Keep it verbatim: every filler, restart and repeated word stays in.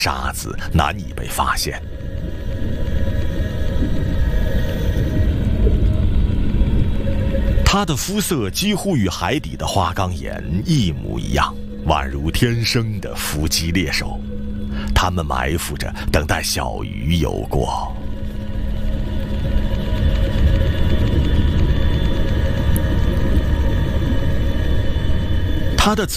沙子难以被发现。它的肤色几乎与海底的花岗岩一模一样，宛如天生的伏击猎手。它们埋伏着，等待小鱼游过。它的